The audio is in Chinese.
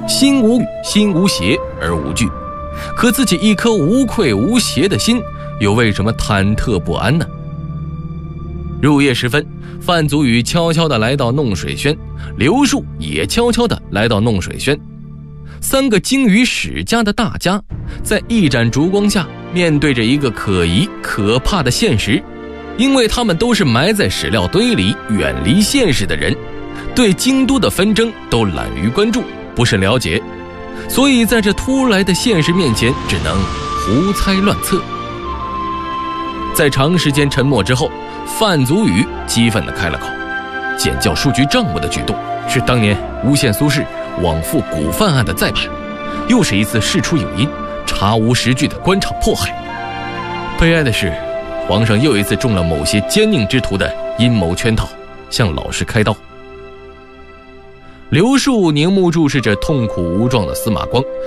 心无欲，心无邪而无惧。可自己一颗无愧无邪的心，又为什么忐忑不安呢？入夜时分，范祖禹悄悄地来到弄水轩，刘树也悄悄地来到弄水轩。三个精于史家的大家，在一盏烛光下面对着一个可疑可怕的现实，因为他们都是埋在史料堆里远离现实的人，对京都的纷争都懒于关注，不甚了解，所以在这突来的现实面前，只能胡猜乱测。在长时间沉默之后，范祖禹激愤地开了口：检校书局账目的举动是当年诬陷苏轼枉负古犯案的再版，又是一次事出有因查无实据的官场迫害。悲哀的是，皇上又一次中了某些奸佞之徒的阴谋圈套，向老师开刀。刘树凝目注视着痛苦无状的司马光，